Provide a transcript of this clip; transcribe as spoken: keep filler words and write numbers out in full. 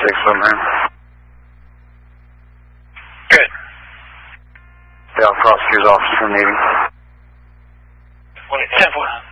six on there. Good. Dallas Prosecutor's Office from Navy. ten four.